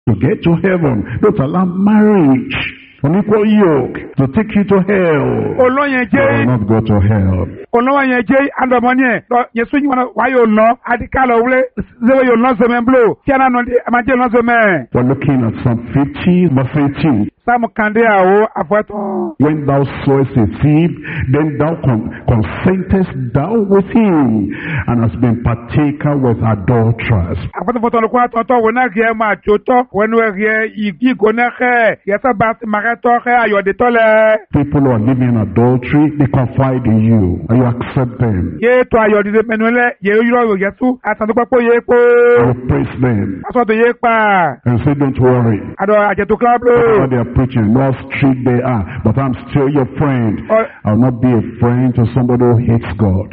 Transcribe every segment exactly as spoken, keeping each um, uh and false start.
to get to heaven. Don't allow marriage, unequal yoke, to take you to hell. olóyè You will jẹ́ not go to hell. olóyè jẹ́ andọmọni ẹ lọ yẹsùn yìí wọn wá yóò nọ adikálọ wúlé zéwé yóò nọ sẹmẹ blo tí a nà nọ di ẹ máa jẹ nọ sẹmẹ. We're looking at Psalm fifty, verse eighteen. sáàmù kàndé àwọ àfọ̀tán. When thou sawest a thief, then thou con consentest thou with him, and hast been partaker with adulterers. àfọ̀tánfọ̀tán lókun àtọ̀tọ̀ wọn náà kì í máa tó tọ́ wọn ní wọ́n kì í ìgò náà kẹ́ yẹsẹ̀ bá ti máa tọ́ kẹ́ ayọ̀dẹ̀tọ́ lẹ̀. People who are living in adultery, they confide in you, and you accept them. yé tó ayọ̀dẹ̀dẹ̀ mẹ́nu lẹ̀ yé yúrọ̀ yẹsù àtàntúpẹ́pọ̀ yé kó. You praise them, asọ́tò yé pa and say, don't worry. àdó àjẹtò kílábùlò. Whatever they are preaching, no how strict they are, but I'm still your friend. Oh. I'll not be a friend to somebody who hates God.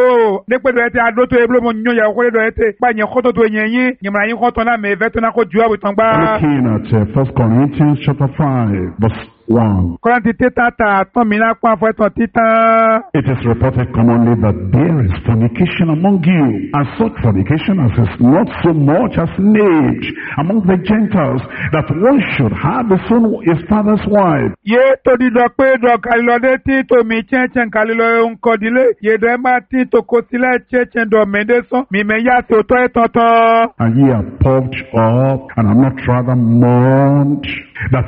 o ne kpe do ete ado to eblo mo nyo ya ko do ete pa nye khoto to nyenyi nyimra yin khoto na me veto na ko juwa butangba. Looking at uh, First Corinthians chapter five, verse one. Korinti teta ta ton mi na kwa fo ton titan. It is reported commonly that there is fornication among you, and such fornication as is not so much as an age among the Gentiles, that one should have his own his father's wife. Ye to di do pe do kalilo de ti to mi chen chen kalilo nko dile ye do ma ti to ko sile chen chen do mende so mi me ya se oto etonton. And ye are puffed up, and are not rather mourned, that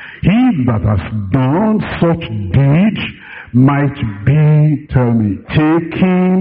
he that has done such deed might be, tell me, taken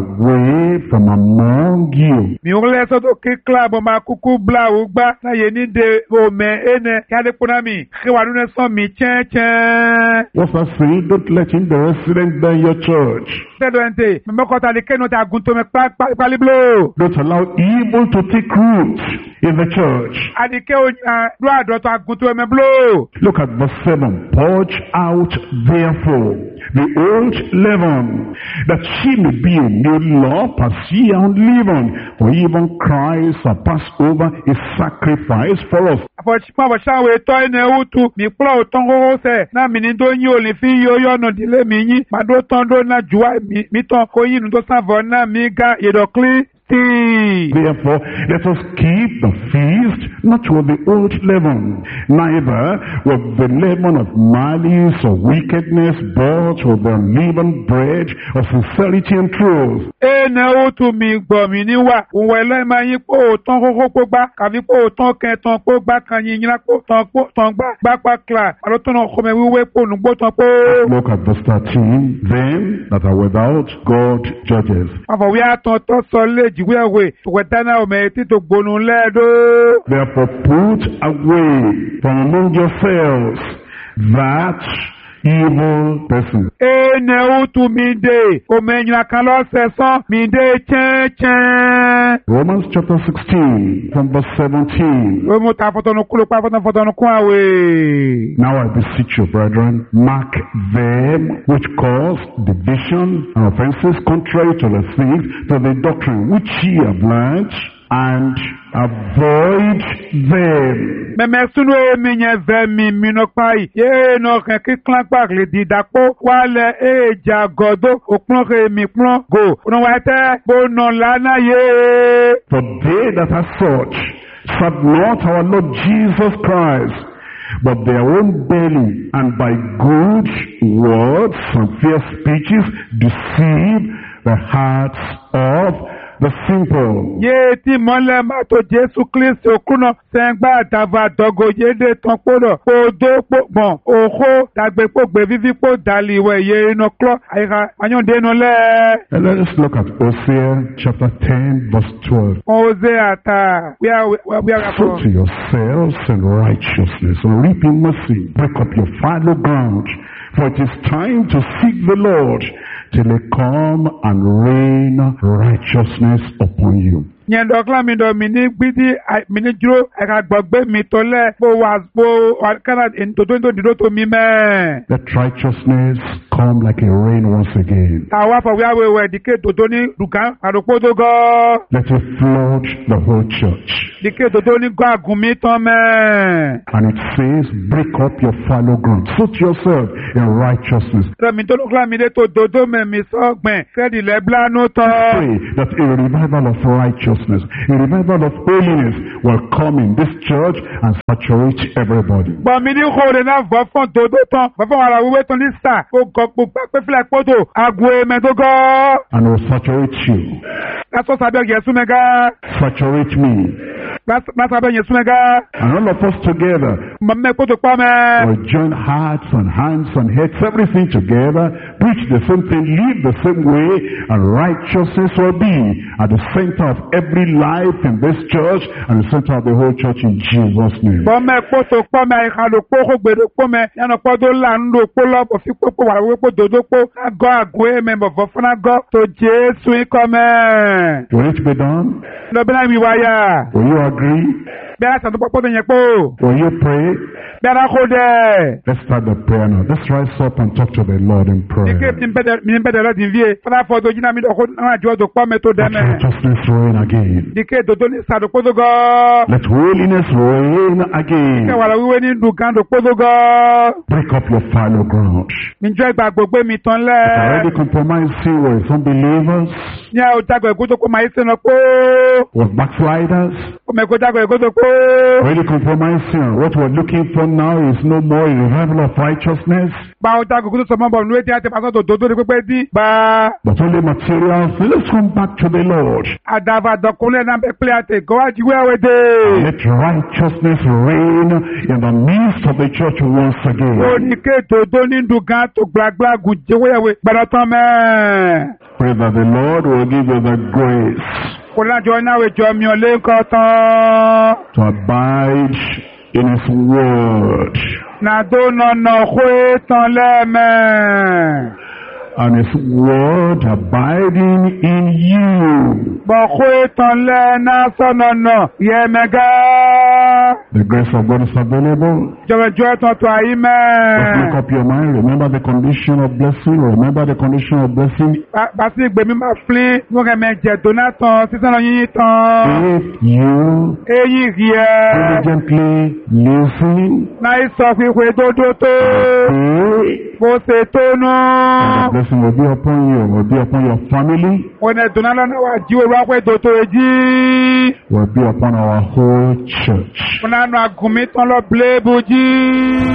away from among you. Mi ule so to ki club ma kuku bla ugba na ye ni de o me ene ya de kuna mi khiwa nu ne so mi chen chen. What's that saying? Don't let him be resident there in your church. Sedwente me ko ta le kenu ta gunto me pa pa liblo. Don't allow evil to take root in the church. Adike o do ado to agunto me blo. Look at verse seven. Purge out therefore the old leaven, that she may be a new lump as ye are unleavened. For even Christ hath passed over a sacrifice for us. Àfọ̀ṣìpọ̀ àfọ̀ṣàwọ̀ ètò ẹ̀nà ewútu mi kúrò òtán kókó sẹ̀ náà mi ní tó yín ò lè fi yí oyún ọ̀nà ìdílé mi yín màdó tán dó náà jùwà mi tán kó yín tó sàvọ̀ náà mi ga ìdọ̀kílì. Therefore, let us keep the feast not with the old leaven, neither with the leaven of malice or wickedness, but with the unleavened bread of sincerity and truth. Ẹ̀nà ewútu mi gbọ̀ mí níwà òun ẹlẹ́ máa yín pé òtán kókó kó gbá kàbí pé òtán kẹtàn kó gbá kan yín yín pé tán tán gbá gbá pa kla àlọ́ tó náà kọ́mẹ wíwé pé ònùgbò tán pé. Look at verse thirteen. Them that are without, God judges. Àfọ̀wé àtàn tó sọ lé jìwé ẹ̀wé tòwẹ́ dáná ọmọ ẹ̀ tí tó gbónú lẹ́ẹ̀dọ́. Therefore put away from among yourselves that evil person. Ẹ̀nà ewútu mi dé ọmọ ẹ̀yìn àkànlọ́sẹ̀ sán mi dé chẹ́chẹ́. Romans chapter sixteen from verse seventeen. Ó mú ta fọ́tọ́nù kúlò pa fọ́tọ́nù fọ́tọ́nù kún àwẹ̀. Now I beseech you, brethren, mark them which cause division and offenses contrary to the things, to the doctrine which ye have learned, and avoid them. Mẹ̀mẹ̀ sunu èmi yẹn fẹ́ mi mìíràn páyì. Yéé nà kàn kí kílápà lè di ìdàpọ̀. Wálẹ̀ èjà gọ̀dọ̀ òpin kè mí pọ́n gò. Ònà wà tẹ́ bó nà lánàá yé. For they that are such serve not our Lord Jesus Christ, but their own belly, and by good words and fair speeches deceive the hearts of the simple. Yé tí mọ́lẹ̀ máa tó Jésù Kristi òkúnà sẹ́ńgbà àtàvà àtọ̀gò yédè tán kpọ́dọ̀ kpọ́dọ̀ kpọ́gbọ̀n òkó dàgbé kpọ́gbé fífi kpọ́ dàlí ìwẹ̀ yé inú klọ́ àyíká àyọ̀dé inú lẹ̀. And let us look at Hosea chapter ten verse twelve. Hosea àtà wíwá Sow to yourselves in righteousness and reap in mercy. Break up your fallow ground, for it is time to seek the Lord till he come and rain righteousness upon you. Nyɛ dɔkla mi dɔ mi ni gbidi mi ni duro ɛka gbɔgbe mi tɔ lɛ kpo wa kpo kana ntoto nto dido to mi mɛ. Let righteousness come like a rain once again. Àwa fɔ wíwá wẹ̀wẹ̀ dike toto ni dukan àdókò tó gọ́. Let it flood the whole church. Dike toto ni gọ́ àgùn mi tán mɛ. And it says, break up your fallow ground. Sow yourself in righteousness. Sẹ́mi tó dɔkla mi de to dodo mɛ mi sọ gbɛn kẹ́dì lẹ́ blanú tán. Pray that a revival of righteousness righteousness. A revival of holiness will come in this church and saturate everybody. Bọ̀ mi ní kóòdù náà fọ́ fún tòótọ́ tán, fọ́ fún ara wíwé tán ní sà, ó gọ gbogbo pẹ́fílẹ̀ pọ́tò, àgbo èèmẹ̀ tó gọ́. And will saturate you. Lásán sábẹ́ Yẹ̀sùn mẹ́gá. Saturate me. Lásán sábẹ́ Yẹ̀sùn mẹ́gá. And all of us together Mọ̀mẹ́ pọ́tò pa mẹ́. will join hearts and hands and heads, everything together, preach the same thing, live the same way, and righteousness will be at the center of every life in this church and the center of the whole church in Jesus' name. Bọ́mẹ́ pọ́tò pọ́ mẹ́ ìkàlù pọ́kó gbèrò pọ́ mẹ́ yánà pọ́tò lànà pọ́ lọ́bọ̀ fi pọ́pọ́ wà wípé dòdó pọ́ àgọ́ àgọ́ èèmẹ̀ bọ̀fọ́ fún àgọ́ tó Jésù ikọ̀ mẹ́. Will it be done? Lọ́bẹ̀ náà mi wáyà. Will you agree? Bẹ́ẹ̀ láti àtúntò pọ́tò yẹn pọ́. Will you pray? Bẹ́ẹ̀ náà kó dẹ̀. Let's start the prayer now. Let's rise up and talk to the Lord in prayer. Ike mi ń bẹ̀rẹ̀ lọ́dún vie. Fọlá fọ́tò jìnnà mi dọ̀kọ́ náà àjọ tó pọ́ mi tó dẹ́ Let mẹ́. righteousness reign again. Ike dòdó ní sàdó pọ́tò gọ́. Let holiness reign again. Ike wàlá wíwé ní dùgán tó pọ́tò gọ́. Break up your fallow ground. Mi jọ ìgbà gbogbo mi tán If lẹ̀. already compromising with unbelievers, Ní àwọn ìjagbọ̀ ẹ̀kú tó kó máa ń sẹ́nu pé. with backsliders, Ọmọ ẹ̀kú jagbọ̀ ẹ̀kú tó pé. already compromising. What we're looking for now is no more a revival of righteousness, Báwo jagbọ̀ ẹ̀kú tó sọ mọ́ bọ̀ nínú etí àti pàṣẹ tó dòdó ní pípẹ́ dí. Bá but only material. Let's come back to the Lord. àdàbà dọ̀kúnlẹ̀ náà bẹ́ẹ̀ pílẹ̀ àti ìgọ́wájú wẹ́wẹ́ dé. Let righteousness reign in the midst of the church once again. Oníke dòdó ní dùgán tó gbàgbà gùn jẹ́wẹ́wẹ́ gbàdọ̀ tán mẹ́. Pray that the Lord will give you the grace Kò lájọ náà ìjọ mi ò lé nǹkan tán. to abide in His word. Nàdó nànà kó tán lẹ́mẹ̀. And His word abiding in you. Bọ̀ kó tán lẹ́ náà sọ̀nà yẹ̀mẹ̀gá. The grace of God is available. Jọ̀wọ́jọ́ ẹ̀tàn tó àyí Just mẹ́. make up your mind. Remember the condition of blessing. Remember the condition of blessing. Bàtí ìgbèmí máa flín wọ́n kẹ́ mẹ́ jẹ̀ dóná tán sísẹ́nà yíyí tán. If you Eyín rí ẹ. diligently listen, Náà sọ pípé dódó tó. pray, Bó ṣe tó nú. and the blessing will be upon you, will be upon your family, Wọ́n ẹ̀ dóná lọ́nà wà jíwèé wá pé dòtò èjì. will be upon our whole church. Wọ́n náà nù àgùnmí tán lọ bléèbù jí.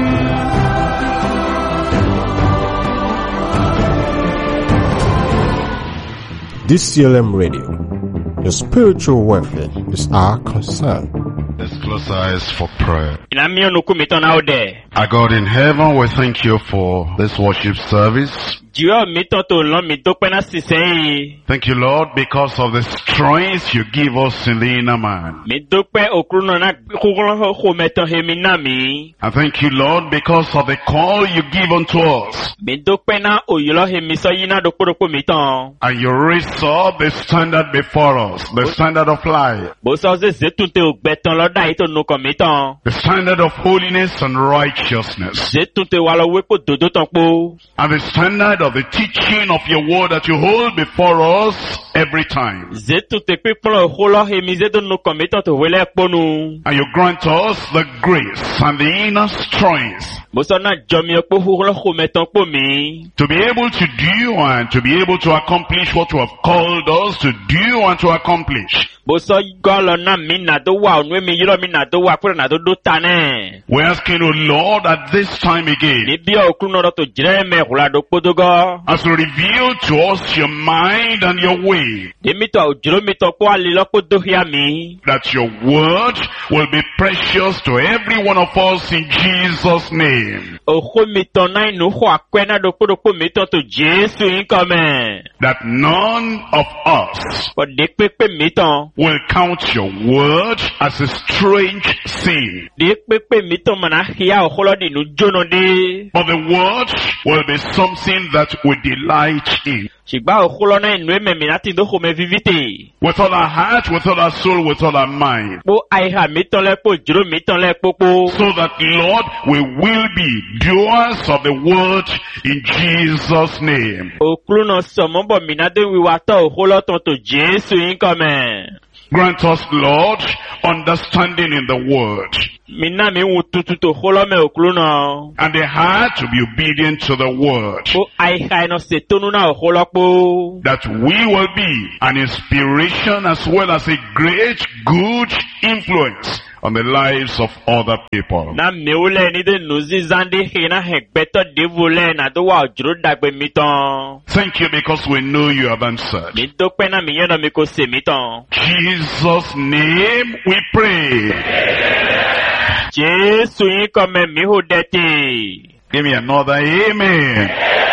D C L M Radio. Your spiritual welfare is our concern. Let's close our eyes for prayer. Inamio nukumito na ode. Our God in heaven, we thank you for this worship service. Jiwa mito to lo mito kwena sisei. Thank you, Lord, because of the strength you give us in the inner man. Mito kwe okruno na kukulo ho meto heminami. And thank you, Lord, because of the call you give unto us. Mito kwe na oyulo hemiso yina dokuroko mito. And you raise up the standard before us, the standard of life, Bosa ze zetunte ogbeton lo da ito nuko mito. the standard of holiness and righteousness, Zetunte walo wepo dodo tonpo. and the standard of the teaching of your word that you hold before us every time. Zetunte kwe polo holo hemize do nuko mito to wele ponu. And you grant us the grace and the inner strength Bosa na jomi okpo holo ho meton po mi. to be able to do and to be able to accomplish what you have called us to do and to accomplish. Bosa golo na mi na do wa onwe mi yiro mi na do wa kure na do do tane. We're asking, O Lord, at this time again, Nibi okruno do to jire me hula do podogo. as you reveal to us your mind and your way, Demito ojiro mito kwa liloko dohia mi. that your word will be precious to every one of us in Jesus' name. Oho mito na inu ho akwena do podoko mito to Jesu inkome. That none of us But de pepe mito. will count your word as a strange sin. De pepe mito mana hiya oholo di nu jono de. But the word will be something that we delight in. Shigba oholo na inu eme minati do home vivite. With all our heart, with all our soul, with all our mind. Po aiha mito le po jiro mito le popo. So that, Lord, we will be doers of the word in Jesus' name. Okruno somombo minade wiwata oholo tonto Jesu inkome. Grant us, Lord, understanding in the word, Mina mi wu tutu to holo me okulu no. and a heart to be obedient to the word, Po ai hai no se tonu na holo po. that we will be an inspiration as well as a great good influence on the lives of other people. Na mi ule ni de nuzi zandi hina hekbeto divule na do wa ojuru dagbe miton. Thank you because we know you have answered. Mi to pe na mi yeno mi ko se miton. Jesus' name we pray. Jesu yin kome mi hu deti. Give me another amen.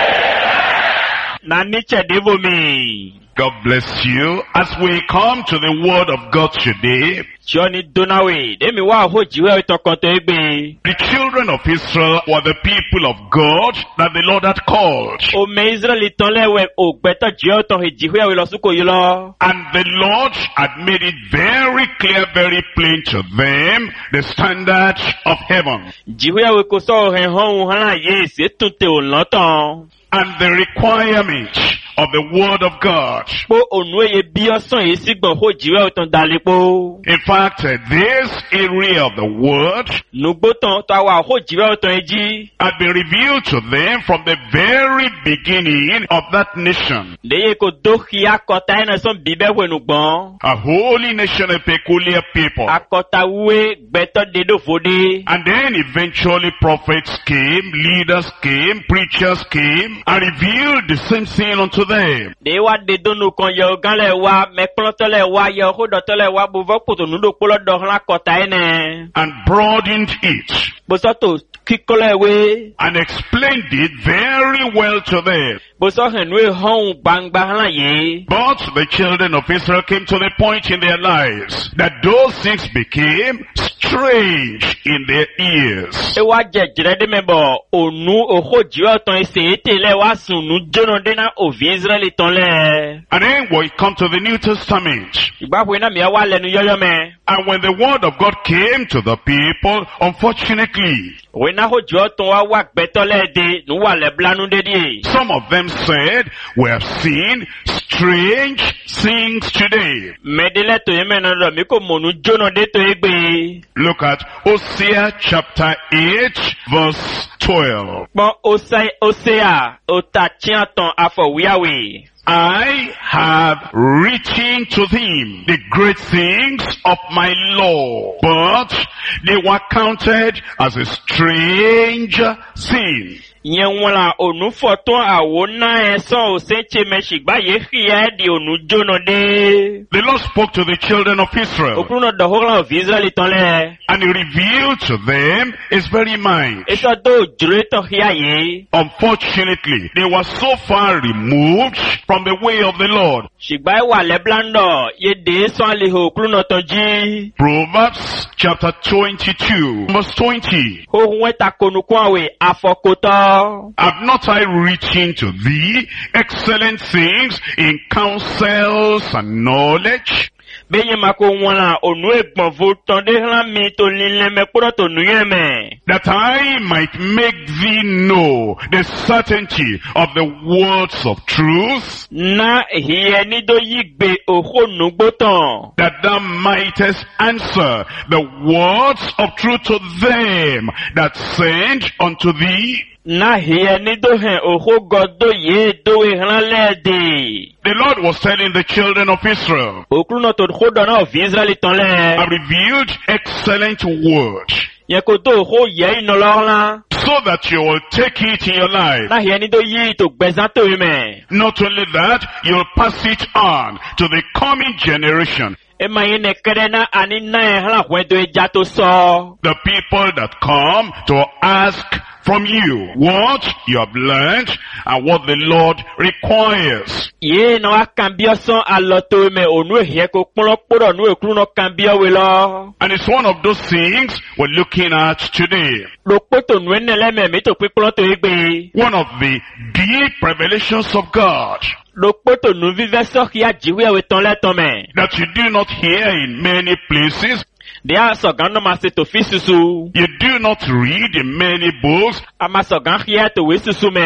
Na niche divu mi. God bless you. As we come to the word of God today, Johnny Donawe, demi wa ho jiwe to konto egbe. the children of Israel were the people of God that the Lord had called. O me Israeli ton lewe o gbeto jiwe to he jiwe we lo suko yi lo. And the Lord had made it very clear, very plain to them, the standard of heaven. Jiwe we ko so he hon hala ye se tunte o lotan. And the requirement of the word of God. Po onu ye bi osan yi sigbon ho jiwe ton dalipo. In fact, uh, this area of the word Nugbo ton to wa ho jiwe ton eji. had been revealed to them from the very beginning of that nation. Deye ko do khia kota ina son bibe we nugbon. A holy nation, a peculiar people. Akota we gbeto dedo fode. And then eventually prophets came, leaders came, preachers came, and revealed the same thing unto them. De wa de donu kon yo gan le wa me plonto le wa yo ho do to le wa bu vo poto nu do polo do la kota ene. And broadened it. Bo so to kikole we. And explained it very well to them. Bo so hen we hon gbangba hala ye. But the children of Israel came to the point in their lives that those things became strange in their ears. E wa je jire de me bo onu oho jiwe ton ese ete le wa sunu jono de na ovi Israeli ton le. And then we come to the New Testament. Igba we na mi wa lenu yoyo me. And when the word of God came to the people, unfortunately, We na ho jiwe ton wa wa gbeto le de nu wa le blanu de di. some of them said, we have seen strange things today. Medele to yeme na do mi ko monu jono de to egbe. Look at Hosea chapter eight verse twelve. Bon Osea Osea otachia ton afowiawe. I have written to him the great things of my law, but they were counted as a strange sin. Yen wala onu foton awo na enso oseche me shigba ye khia di onu jono de. The Lord spoke to the children of Israel, Okuno do hogla of Israel ton le. and he revealed to them his very mind. Eso do jure to khia ye. Unfortunately, they were so far removed from the way of the Lord. Shigba wa le blando ye de so ali ho okuno ton ji. Proverbs chapter twenty-two verse twenty. Ho weta konu kwawe afokoto. Have not I written to thee excellent things in counsels and knowledge? Benye mako wala onu egbon vo ton de hlan mi to linle me kuro to nuye me. That I might make thee know the certainty of the words of truth, Na hiye ni do yigbe oho nugboton. that thou mightest answer the words of truth to them that send unto thee. Na hiye ni do hen oho godo ye do e hlan lede. The Lord was telling the children of Israel, Okruno to khodo na of Israel ton I le. revealed excellent word, Ye ko do ho ye ino la. so that you will take it in your life. Na hiye ni do yi to gbezan to me. Not only that, you'll pass it on to the coming generation. E ma ye ne kere na ani na e hlan hwen do e jato so. The people that come to ask from you what you have learned and what the Lord requires. Ye no a cambio son aloto me onu he ko polo poro nu ekruno cambio we lo. And it's one of those things we're looking at today. Lo poto nu enele me mi to pipolo to egbe. One of the deep revelations of God Lo poto nu vive so kia jiwe we ton le ton me. that you do not hear in many places, De a so gan no ma se to fi susu. you do not read in many books, A ma so gan khia to we susu me.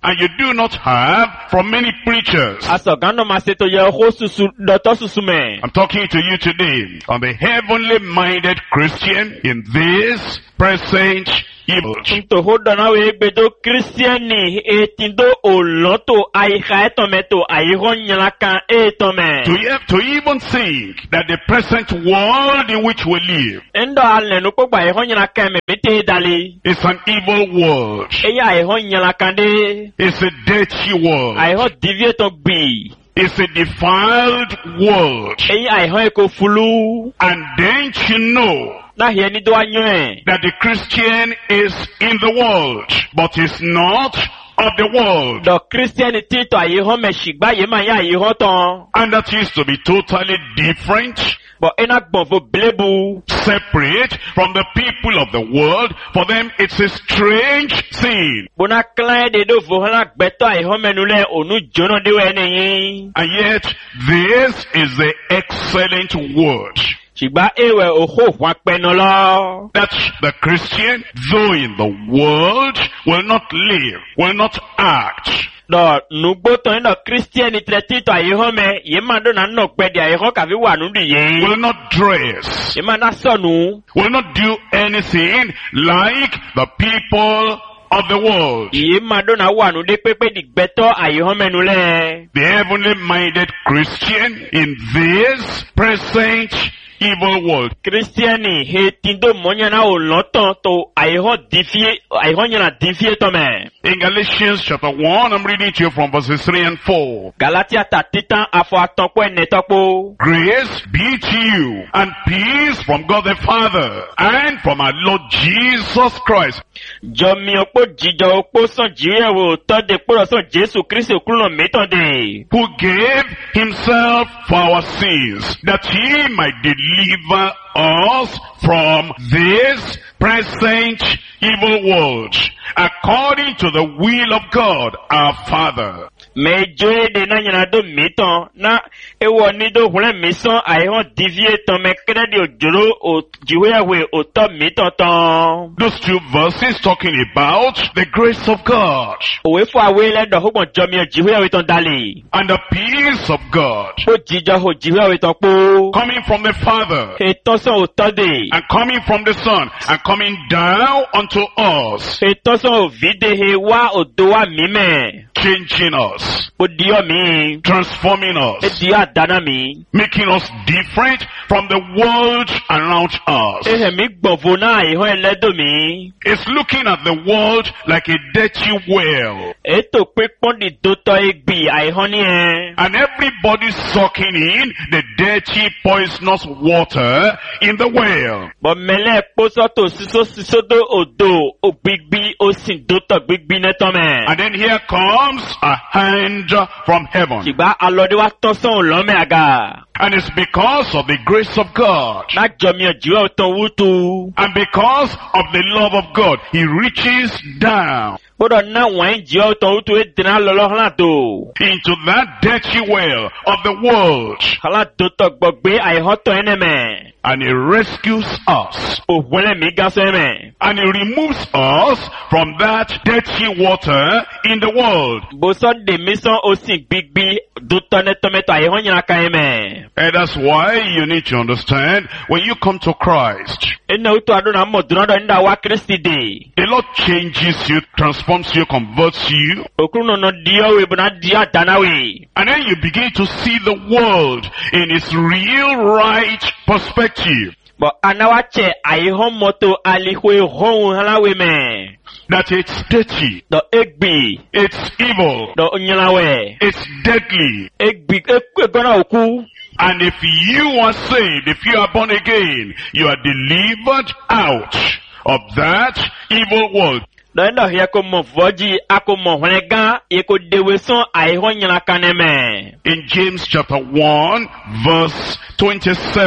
and you do not have from many preachers. Asọ̀gánà máa ṣètò yẹ ọkọ̀ susu dọ̀tọ̀ susu mẹ́. I'm talking to you today on the heavenly minded Christian in this present age. Ntòhó dọ̀nà wẹ̀ gbẹdọ̀ kírísítíẹ́nì ètìndó òlọ́tò àyíká ẹ̀tọ́mẹ́tò àyíkọ́ nyàlákan ètọ́mẹ́. To, e- to even think that the present world in which we live Ndọ̀ alẹ̀ nù kpọ́gbà àyíkọ́ nyàlákan mẹ́mẹ́ tẹ́ dalẹ̀. is an evil world. Ẹ̀yà àyíkọ́ nyàlákan dé. It's a dirty world. Àyíkọ́ dìvíyẹ tó gbì. It's a defiled world. Ẹ̀yà àyíkọ́ ẹ̀kọ́ fulu. And don't you know Náhìẹ́ ní dọ́ anyọ́ ẹ̀. that the Christian is in the world, but is not of the world. Dọ̀ kírísítíẹ́nì títọ̀ àyíkọ́ mẹ́sìgbà yìí máa yá àyíkọ́ tán. And that is to be totally different, Bọ̀ ẹ̀nà gbọ̀nfọ̀ bílẹ̀bù. separate from the people of the world. For them, it's a strange thing. Bona kílẹ̀ de do fòhánà gbẹ̀tọ̀ àyíkọ́ mẹ́nu lẹ̀ ònú jóná déwẹ̀ nìyí. And yet, this is the excellent word. Ṣùgbọ́n ewé òkú wọn pẹnu lọ. That the Christian, though in the world, will not live, will not act, Dọ̀ nugbó tán iná kírísítíẹ́nì tẹ̀ títọ̀ àyíkọ́ mẹ́ yìí máa dún náà nọ gbẹ̀dì àyíkọ́ kàfi wà nùdù yìí. will not dress, Yìí máa ná sọ̀nù. will not do anything like the people of the world. Yìí máa dún náà wà nùdé pépé dìgbẹ́tọ̀ àyíkọ́ mẹ́nu lẹ̀. The heavenly minded Christian in this present evil world. Kírísítíẹ́nì hetindo mọ́nyánná ò lọ́tàn tó àyíkọ́ dìfíye àyíkọ́ nyànà dìfíye tọ́ mẹ́. In Galatians chapter one, I'm reading to you from verses three and four. Galatia ta titan afọ atọ́pọ̀ ẹ̀nẹ́tọ́pọ̀. Grace be to you and peace from God the Father and from our Lord Jesus Christ, Jọmi ọ̀pọ̀ jíjọ ọ̀pọ̀ sàn jíyẹ̀wò tọ́de kpọ́dọ̀ sàn Jésù Kristi òkúrò mẹ́tọ̀dé. who gave himself for our sins, that he might deliver us from this present evil world, according to the will of God our Father. Mẹ́jọ èdè náà yẹn adó mìtàn náà ewọ nídó wúlẹ̀ mìsàn àìhàn dìvíye tán mẹ́kẹ́rẹ́dì òjòrò òjìwéyàwó òtọ́ mìtàn tán. Those two verses talking about the grace of God Òwe fún àwé lẹ́dọ̀ ọ̀húngbọ̀n jọmi òjìwéyàwó tán dalè. and the peace of God Ó jíjọ òjìwéyàwó tán pọ̀. coming from the Father Ètọ́sán òtọ́dè. and coming from the Son and coming down unto us, Ètọ́sán òvídèhe wá òdo wá mímẹ̀. changing us, Ó diọ́ mi. transforming Ó us, diọ́ àdáná mi. making us different from the world around us. Ehè mi gbọ̀nfò náà àìhàn ẹlẹ́dọ̀ mi. It's looking at the world like a dirty well, Ètò pípọ́n di dótọ́ egbì àìhàn ní ẹ. and everybody sucking in the dirty, poisonous water in the well. Bọ̀ mẹ́lẹ̀ pósọ́tò sísó sísódó òdò ògbígbí ó sì dótọ̀ gbígbí nẹ́tọ́ mẹ́. And then here comes a hand from heaven. Ṣùgbọ́n alọ́dé wa tọ́sán òlọ́mẹ́ àgà. And it's because of the grace of God Má jọmi ọ̀jìwẹ́ òtàn wútu. and because of the love of God, He reaches down Gbọ́dọ̀ náà wọ́n ń jẹ́ òtàn wútu é dènà lọ́lọ́ hàn tó. into that dirty well of the world, Hàlá dótọ̀ gbọ̀gbé àìhàn tọ́ ẹnẹ́ mẹ́. and He rescues us. Òwúlẹ̀ mi gásọ́ mẹ́. And He removes us from that dirty water in the world. Bọ́sọ̀ dèmí sán ó sì gbígbí dótọ̀ nẹ́tọ́ mẹ́tọ́ àìhàn yẹn ká ẹ mẹ́. And that's why you need to understand, when you come to Christ, Ẹnna òtún àdúrà mọ̀ dùnádọ̀ nígbà wá Kristi dè. the Lord changes you, transforms you, converts you, Òkúrú nọ̀nà díọ̀wé bọ̀nà díọ̀ àdánáwé. and then you begin to see the world in its real right perspective. Bọ̀ anáwàtsẹ̀ àyíhàn mọ́tò àlìkò ìhóhùn hàláwé mẹ́. That it's dirty, Dọ̀ égbì. it's evil, Dọ̀ onyàláwẹ̀. it's deadly. Égbì égbọ́nà òkú. And if you are saved, if you are born again, you are delivered out of that evil world. Dọ̀ ẹ̀dọ̀ yẹ kó mọ̀ fọ́jì akó mọ̀ hùlẹ̀ gán yẹ kó dewé sán àyíhàn yẹn kan mẹ́. In James chapter one, verse twenty-seven.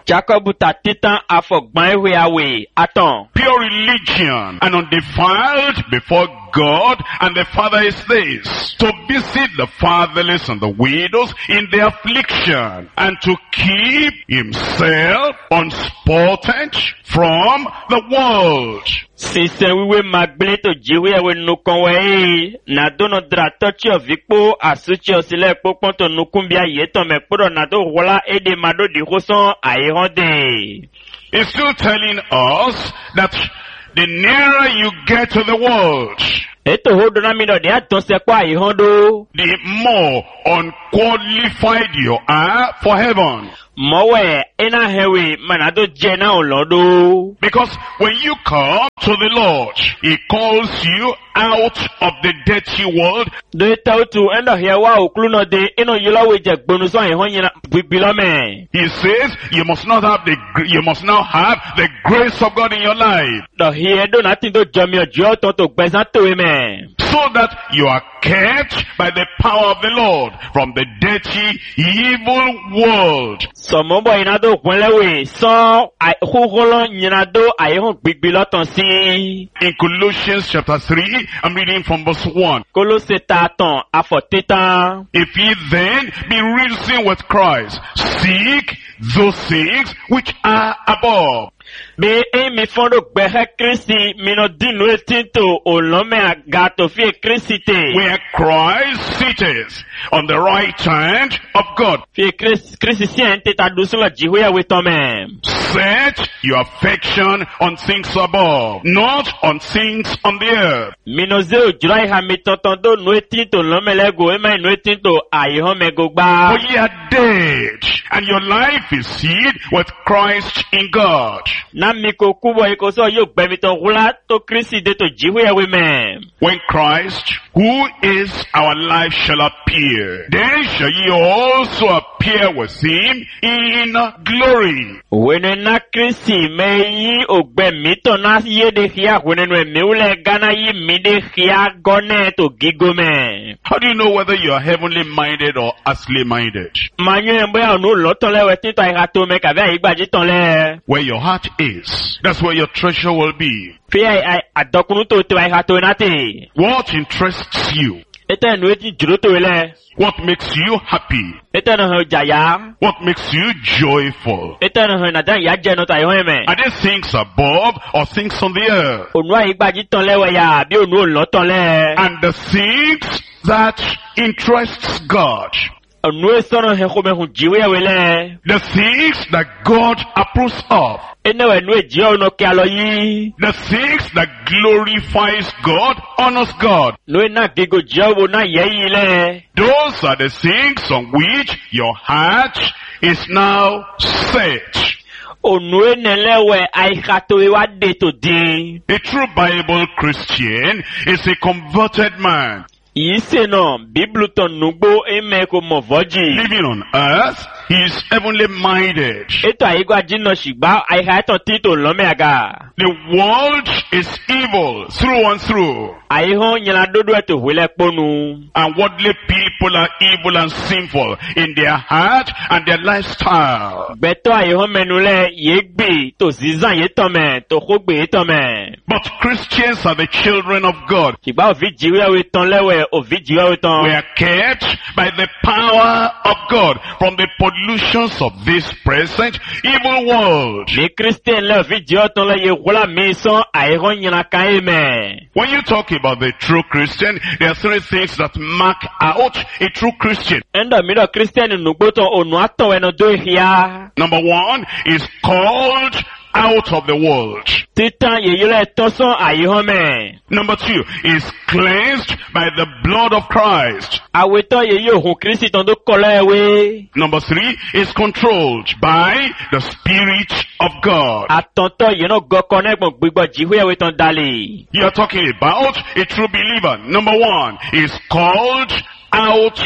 Jacob ta titan afọgbọn ewe awe atan. Pure religion and undefiled before God and the Father is this, to visit the fatherless and the widows in their affliction, and to keep himself unspotted from the world. Sinsen wiwe magbele to jiwe ewe nukon we na dono drato chi ovikpo asuchi osile popon to nukumbia yeton me podo na do wala ede mado di hoson ayehonde. He's still telling us that the nearer you get to the world, Eto hodo na mi do de aton se kwa ayehondo. the more unqualified you are for heaven. Mowe ena hewe manado jena olodo. Because when you come to the Lord, he calls you out of the dirty world. Do tautu enda hewa okluno de eno yela weje gbonu so ayehon yina bibilome. He says you must not have the gr- you must now have the grace of God in your life, Do here do nothing do jomi ojo to to gbezan to me. so that you are kept by the power of the Lord from the dirty, evil world. So mobo inado kwelewe so ai hugolo nyinado ayehon bibiloton si. In Colossians chapter three, I'm reading from verse one. Kolose taton afotetan. If ye then be risen with Christ, seek those things which are above, Be emi fondo gbehe Kristi mino dinu etinto olome agato fi Kristite. where Christ sitteth on the right hand of God. Fi Kristi siente ta dusula jihuya witome. Set your affection on things above, not on things on the earth. Mino ze ojura iha mi tonton do nu etinto lome lego ema nu etinto ayehon me For gogba. ye are dead, and your life is hid with Christ in God. Na mi ko kubo iko so yo gbemi to hula to Kristi de to jihuya wime. When Christ, who is our life, shall appear, then shall ye also appear with him in glory. Wene na Kristi me yi ogbe mi to na ye de hia wene no mi ule gana yi mi de hia gone to gigome. How do you know whether you are heavenly minded or earthly minded? Manyo embo ya no loton le wetin to ira to me ka be igbaji ton le. Where your heart is, that's where your treasure will be. Fi ai adokunu to to ira to na te. What interests you? Ete no eti juro to le. What makes you happy? Ete no ho jaya. What makes you joyful? Ete no ho na dan ya je no ta yo me. Are there things above or things on the earth? Onu ai igbaji ton le we ya bi onu o loton le. And the things that interests God, Onu e sono he ko me hu jiwe we le. the things that God approves of, Ene we nu e je ono ke alo yi. the things that glorifies God, honors God. No na gigo jawo na ye yi le. Those are the things on which your heart is now set. Onu enelewe aikato wa de to din. A true Bible Christian is a converted man. Yise no Bible to nugbo eme ko movoji. Living on earth, he is heavenly minded. Eto ayigo ajino shigba aikato tito lome aga. The world is evil through and through. Aihon nyala dodo eto wele ponu. And worldly people are evil and sinful in their heart and their lifestyle. Beto aihon menule yegbe to zizan yetome to khogbe yetome. But Christians are the children of God. Shigba ovi jiwe we ton lewe ovi jiwe we ton. We are kept by the power of God from the pollutions of this present evil world. Me Christian le ovi jiwe ton le ye wala mi son aihon nyala ka eme. When you talk about the true Christian, there are three things that mark out a true Christian. Endo mi do Christian nugbo ton onu aton we no do hia. Number one is called out of the world. Titan yeyele toson ayihome. Number two is cleansed by the blood of Christ. Aweto yeye ohun Kristi ton do kole we. Number three is controlled by the Spirit of God. Atonto ye no go connect mo gbigbo jiwe we ton dali. You are talking about a true believer. Number one is called out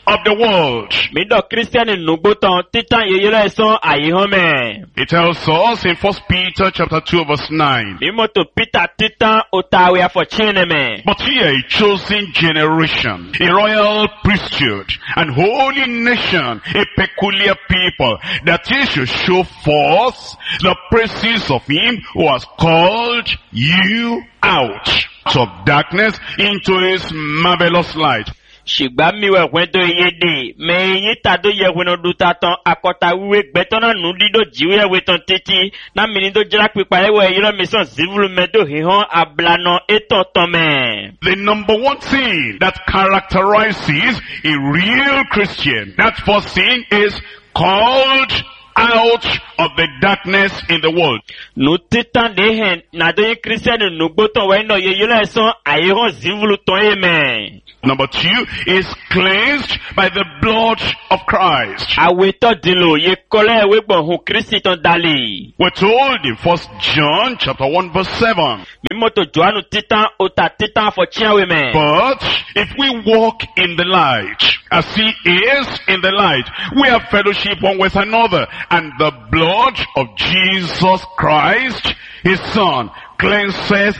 of the world. Mi do Christian nugbo ton titan yeyelo eson ayi home. It tells us in First Peter chapter two verse nine. Mi moto Peter titan otawe afo chineme. But ye are a chosen generation, a royal priesthood, and holy nation, a peculiar people, that ye should show forth the praises of him who has called you out of darkness into his marvelous light. Shigba miwe wendo yede, me yi tado ye weno duta ton akota wiwe betona nudido jiwe weton titi, na minido jrak pipa ewe yilo mison zivulu medo hihon ablano eton tome. The number one thing that characterizes a real Christian, that first thing is called out of the darkness in the world. Nu titan dehen, na doye Christian nugboton wendo ye yilo eson ayihon zivulu ton eme. Number two is cleansed by the blood of Christ. Aweto dilo ye kole webon hu Christi ton dali. We're told in First John chapter one verse seven. Mimoto Joanu titan ota titan for chiawe me. But if we walk in the light, as he is in the light, we have fellowship one with another, and the blood of Jesus Christ, his Son, cleanses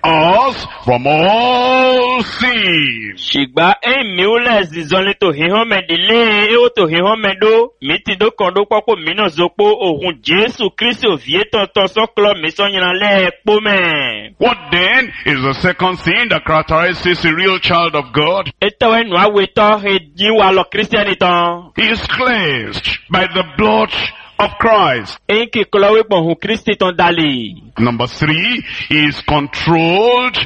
us from all sin. Shigba e miule zizonle to hihome dile e o to hihome do miti do kondo kwako mino zopo ohun Jesu Kristi ovie tonton soklo misonyina le pome. What then is the second thing that characterizes a real child of God? Etawe nwa weto he jiwa lo Christianiton. He is cleansed by the blood of Christ. Enki kolowe bon hu Kristi ton dali. Number three is controlled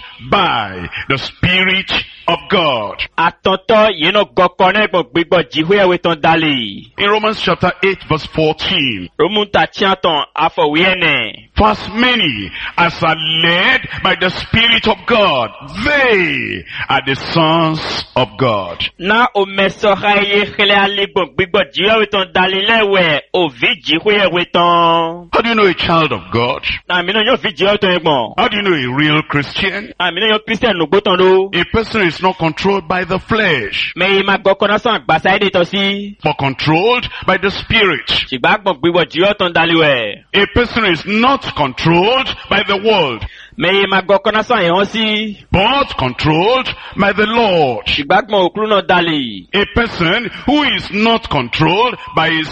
by the Spirit of God. Atonto yeno gokone bon gbigbo jihwe weton dali. In Romans chapter eight verse fourteen. Romunta chiaton afo wiene. For as many as are led by the Spirit of God, they are the sons of God. Na o meso haye khele ali bon gbigbo jihwe weton dali lewe o vi jihwe weton. How do you know a child of God? Na mi no yo vi jihwe weton egbon. How do you know a real Christian? Na mi no yo Christian no gboton do. A person is not controlled by the flesh, Me ma gokona san gbasa ide to si. but controlled by the Spirit. Shigba gbon gbigbo jihwe weton dali we. A person is not controlled by the world, Me ma gokona san ehon si. but controlled by the Lord. Shigba gbon okru no dali. A person who is not controlled by his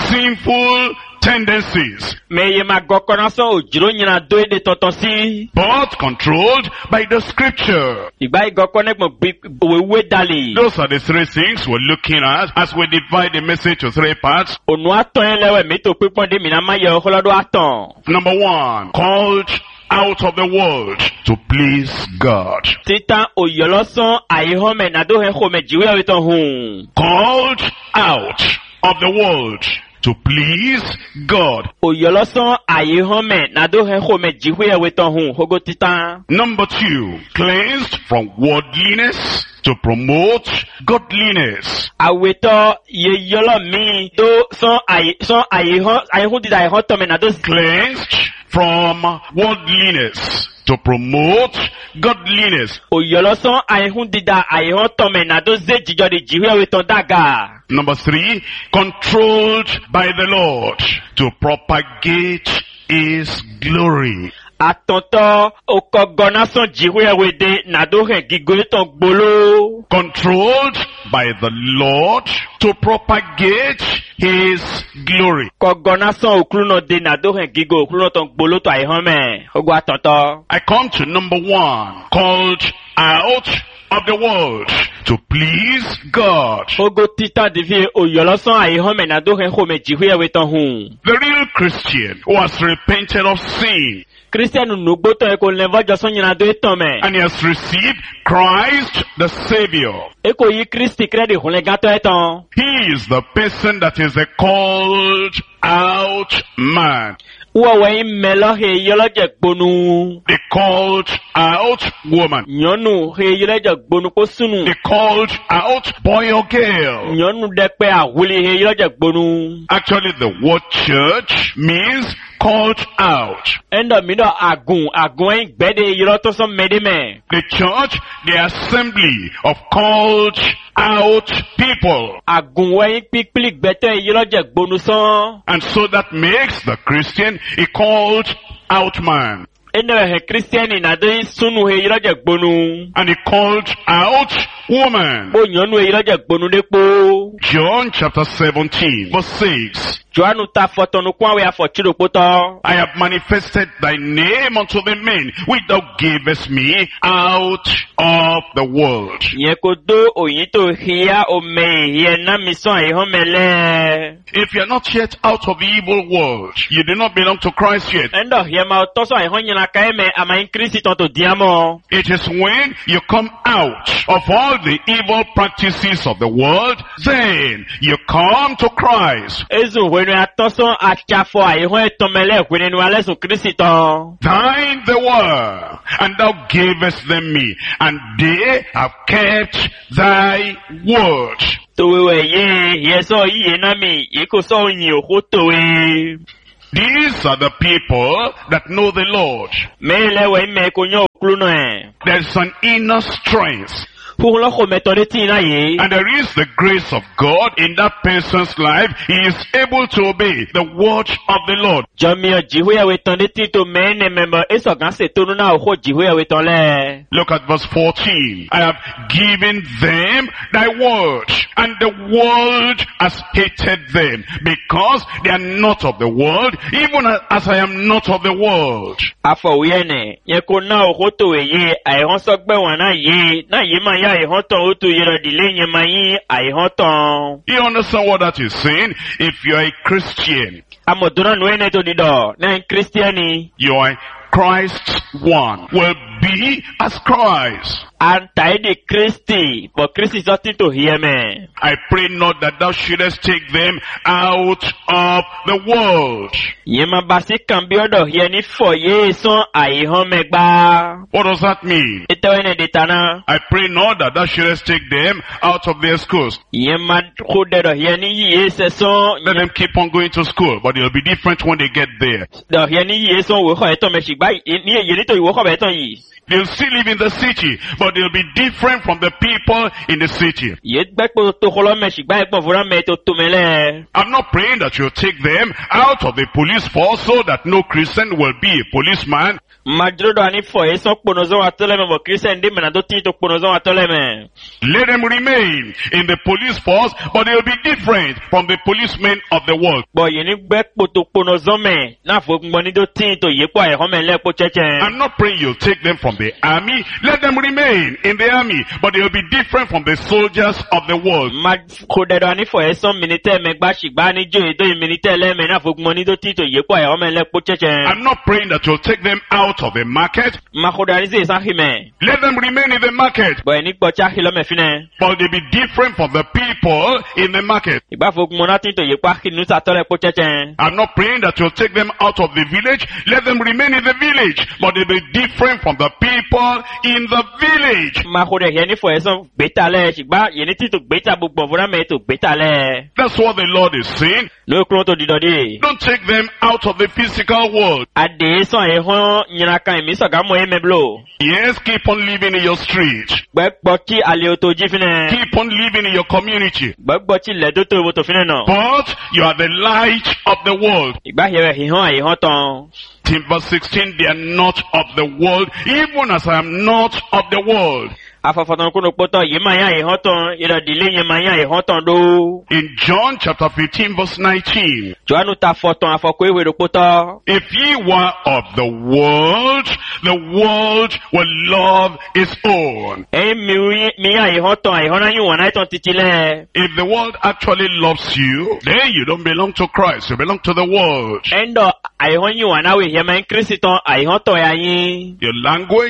sinful tendencies, Me ma gokona san ojiro nyina do ide tonton si. but controlled by the Scripture. Shigba igokone gbon gbigbo wewe dali. Those are the three things we're looking at as we divide the message to three parts. Onu aton elewe mi to pipon de mi na ma ye oholodo aton. Number one, called out of the world to please God. Titan oyoloson ayihome na do he home jiwe weton hun. Called out of the world to please God. Oyoloson ayihome na do he home jiwe weton hun hogo titan. Number two, cleansed from worldliness to promote godliness. Aweto ye yolo mi do son ayi son ayihon ayihun dida ayihon tome na do Cleansed from worldliness to promote godliness. oyoloson ayihun dida ayihon tome na do ze jijo de jiwe weton daga. Number three, controlled by the Lord to propagate his glory. Atonto okogona son jiwe wede na do he gigo ton gbolo. Controlled by the Lord to propagate his glory. Kogona son okruno de na do he gigo okruno ton gbolo to ayihome hogo atonto. I come to number one, called out of the world to please God. Hogo titan divi oyoloson ayihome na do he home jiwe weton hun. The real Christian who has repented of sin Christian nugbo to eko levo joson nyina do etome. and he has received Christ the Savior. Eko yi Christi kredi hunle gato eton. He is the person that is a called out man. Uwa we melo he yolo je gbonu. The called out woman. Nyɔnu he yi le dze gbonu kpo sunu. They called out boy or girl. Nyɔnu ɖe kpe ahuli he yi le dze gbonu. Actually, the word church means called out. Endo mi ɖo agun agun yi gbe de yi le to sɔn me de me. The church, the assembly of called out people. Agun wɔ yi kpikpli gbɛtɔ yi le dze gbonu sɔn. And so that makes the Christian a called out man. Endo he Kristiani na do sunu he yi le dze gbonu. And a called out woman. Bo nyɔnu yi le dze gbonu de kpo. John chapter seventeen, verse six. Joanu ta fɔtɔnu kwan we afɔtsi do kpotɔ. I have manifested thy name unto the men which thou gavest me out of the world. Yẹ ko do oyin to hia ome yẹ na mi sɔn ayi hɔn mɛ lɛ. If you are not yet out of the evil world, you do not belong to Christ yet. Ɛndɔ hiɛ ma tɔ sɔn ayi hɔn nyina ka ye mɛ ama yin kirisi tɔn to diɛ mɔ. It is when you come out of all the evil practices of the world, then you come to Christ. Ezu wenu atɔ sɔn atsafɔ ayi hɔn etɔmɛ lɛ wenu alɛ sɔn kirisi tɔn. Thine they were, and thou gavest them me, and they have kept thy word. Towe ye ye sɔ iye na mi ye ko sɔ yin o ko towe. These are the people that know the Lord. Mɛ lɛ wɛ mɛ ko nyɔ okulu nɔ. There's an inner strength. Fúnlọ́ kò mẹ́tọ́ de tí iná yìí. And there is the grace of God in that person's life. He is able to obey the word of the Lord. Jọ̀míọ̀ jìhóyàwó tán de tí tó mẹ́rin mẹ́mọ́ ẹ̀sọ̀gán ṣètò nínú àwòkọ́ jìhóyàwó tán lẹ̀. Look at verse fourteen. I have given them thy word, and the world has hated them, because they are not of the world, even as I am not of the world. Afọ̀wéyẹnì, yẹ kó náà òkú tó wèyí, àìhán sọ́gbẹ́ wọn náà yé, náà yé máa yá àìhán tán ó tó yẹrọ ìdílé yẹn máa yín àìhán tán. You understand what that is saying? If you are a Christian, Amọ̀dúnrán nù ẹ̀nẹ́ tó dídọ̀, náà kírísítíánì. you are Christ's one, will be as Christ. Antaide Christi, but Christi is nothing to hear me. I pray not that thou shouldest take them out of the world. Yema basi kambiodo hieni fo ye son aihon megba. What does that mean? Ito ene detana. I pray not that thou shouldest take them out of their schools. Yema kudedo hieni ye se son. Let them keep on going to school, but it'll be different when they get there. Do hieni ye son woko eto meshigba. Ni ye nito woko beto yi. They'll still live in the city, but they'll be different from the people in the city. I'm not praying that you'll take them out of the police force so that no Christian will be a policeman. Let them remain in the police force, but they'll be different from the policemen of the world. I'm not praying you'll take them from the army. Let them remain in the army, but they'll be different from the soldiers of the world. I'm not praying that you'll take them out of the market. Let them remain in the market, but they'll be different from the people in the market. I'm not praying that you'll take them out of the village. Let them remain in the village, but they'll be different from the people in the village. That's what the Lord is saying. Don't take them out of the physical world. Yes, keep on living in your street. Keep on living in your community. But you are the light of the world. In verse sixteen, they are not of the world, even as I am not of the world. In John chapter fifteen verse nineteen, if ye were of the world, the world will love its own. If the world actually loves you, then you don't belong to Christ, you belong to the world. Your language,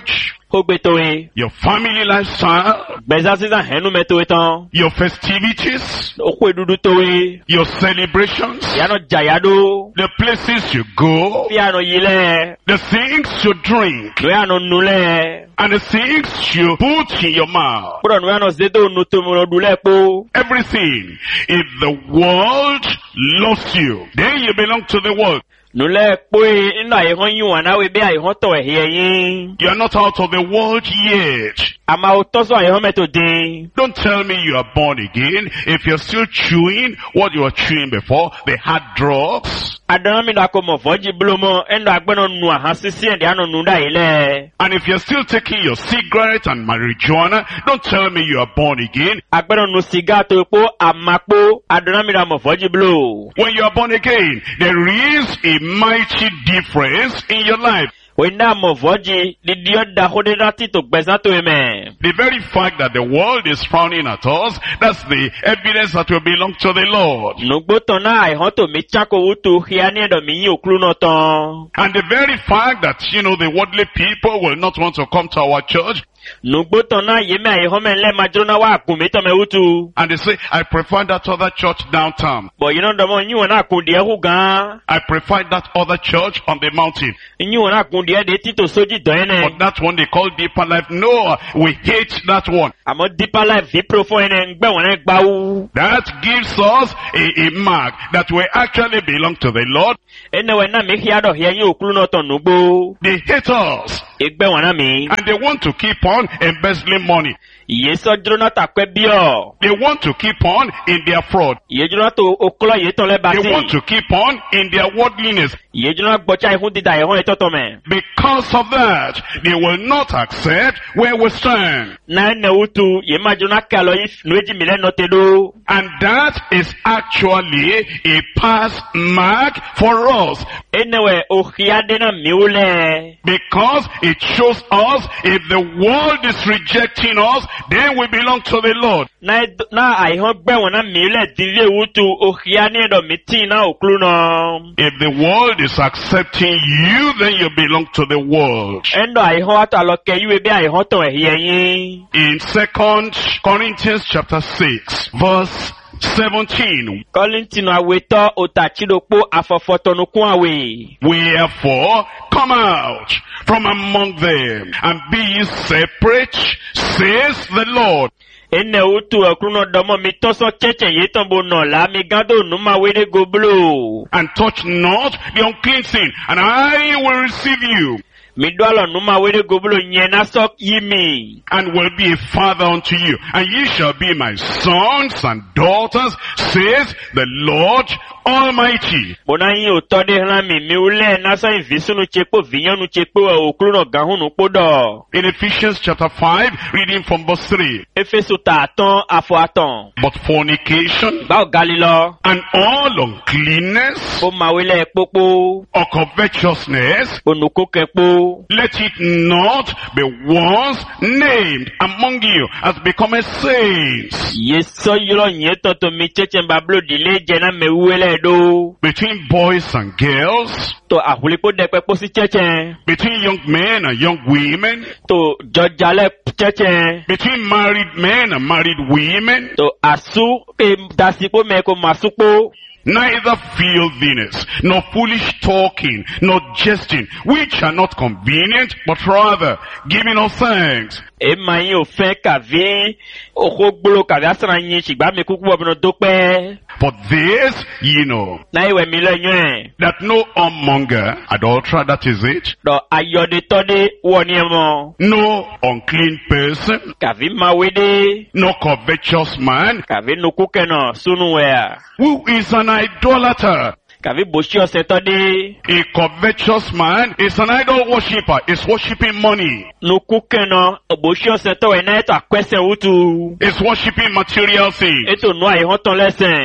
Hogbetoe. your family lifestyle, Bezasiza henu metoetan. your festivities, Okwedudu toe. your celebrations, Yano jayado. the places you go, Piano yile. the things you drink, Noyano nule. and the things you put in your mouth. Puro noyano zedo nutumo dule po. Everything. If the world loves you, then you belong to the world. Nule poe ina ihon yuwana we be ihon to ehin. You are not out of the world yet. Ama otoso ihon metodin. Don't tell me you are born again if you're still chewing what you were chewing before, the hard drugs. Adana mi da ko mo foji blomo endo agbeno nu ahan sisi ende anu nu da ile. And if you're still taking your cigarette and marijuana, don't tell me you are born again. Agbeno nu siga to po amapo adana mi da mo foji blo. When you are born again, there is a mighty difference in your life. Wenda mo foji didio da hodeda ti to gbesa to eme. The very fact that the world is frowning at us, that's the evidence that we belong to the Lord. Nugbo to na ihon to mi chako utu hiani edo mi yin oklu no ton. And the very fact that, you know, the worldly people will not want to come to our church, Nugbo to na yeme ihon men le majona wa akumi to me utu. and they say, I prefer that other church downtown. But you know the mo yin wona akundi ehu gan. I prefer that other church on the mountain. Yin wona akundi e de ti to soji do ene. But that one they call Deeper Life. No, we hate that one. Amo deeper life vi profo ene ngbe wona gba wu. That gives us a, a mark that we actually belong to the Lord. Ene we na mi hiado hiya yin oklu no ton nugbo. They hate us. Igbe wona mi. And they want to keep on embezzling money. Iye so drona ta kwe bio. They want to keep on in their fraud. Iye drona to oklo ye ton le They basi. want to keep on in their worldliness. Iye drona gbocha ihun dida ihun etoto me. Because of that, they will not accept where we stand. Na ene utu ye ma drona kalo if nueji mile no tedo. And that is actually a pass mark for us. Ene we ohiade na miule. Because it shows us if the world is rejecting us, then we belong to the Lord. Na ed- na ihun gbe wona miule dilie utu ohiane edo miti na oklu no. If the world is accepting you, then you belong to the world. Endo ihun ata loke iwe be ihun ton ehiye yin. In Second Corinthians chapter six, verse seventeen, Kolintino aweto otachidokpo afofotonu awe. wherefore come out from among them and be ye separate, says the Lord. Ene utu ekruno domo mi toso cheche yetombo no la mi gado numa wede goblo. And touch not the unclean thing, and I will receive you, Mi dwalo numa wede goblo nyena sok yimi. and will be a father unto you, and ye shall be my sons and daughters, says the Lord Almighty. Bona yin otode hlan mi mi ule nasa invisunu chepo vinyanu chepo okruno gahunu podo. In Ephesians chapter five, reading from verse three, Efesu ta aton afo aton. but fornication Bao galilo. and all uncleanness Bo mawele popo. or covetousness, Onuko kepo. let it not be once named among you as becoming saints, Yeso yilo nyeto to mi cheche mbablo dile jena me uele do. between boys and girls, To ahulipo depe posi cheche. between young men and young women, To jojale cheche. between married men and married women, To asu e dasipo meko masupo. neither filthiness, nor foolish talking, nor jesting, which are not convenient, but rather giving of thanks. E mayin ofen kavi. Oko gbolo kavi asana yin shigba me kuku wabino dope. For this ye know, Na iwe mi lo yuen. that no whoremonger, adulterer, that is it, Do ayode tode woni emo. no unclean person, Kavi mawede. no covetous man, Kavi nuku keno sunu wea. who is an idolater. Kavi boshi ose tode. A covetous man is an idol worshipper, is worshiping money, Nuku keno boshi ose towe na eto akwese utu. is worshiping material things. Eto no ayi hoton lesen.